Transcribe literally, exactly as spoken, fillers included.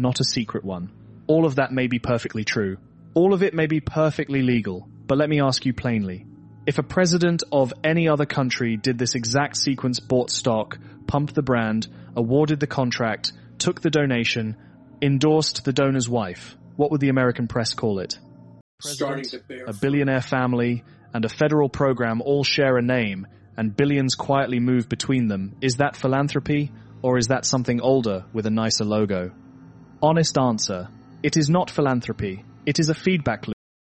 not a secret one. All of that may be perfectly true. All of it may be perfectly legal. But let me ask you plainly. If a president of any other country did this exact sequence, bought stock, pumped the brand, awarded the contract, took the donation, endorsed the donor's wife, what would the American press call it? Starting to bear A billionaire family and a federal program all share a name, and billions quietly move between them. Is that philanthropy, or is that something older with a nicer logo? Honest answer. It is not philanthropy. It is a feedback loop.